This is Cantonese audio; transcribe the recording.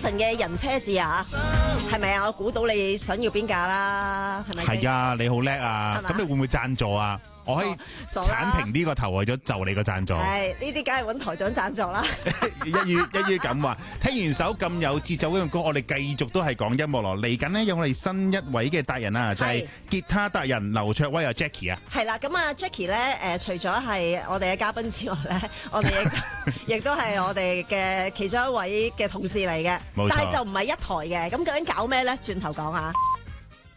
神嘅人車誌啊，係咪啊？我估到你想要邊架啦，係咪？ 係啊，你好叻啊！ 係嘛咁你會唔會贊助啊？我可以剷平呢個頭，為咗就你個贊助。 係呢啲梗係揾台長贊助啦。 一於咁話，聽完首咁有節奏嘅歌，我哋繼續都係講音樂咯。嚟緊呢，有我哋新一位嘅達人啊，就係吉他達人劉卓威啊 Jackie 啊。 係啦，咁啊 Jackie 咧除咗係我哋嘅嘉賓之外咧，我哋亦都係我哋嘅其中一位嘅同事嚟嘅。 冇錯， 但係就唔係一台嘅。咁究竟搞咩咧？轉頭講啊！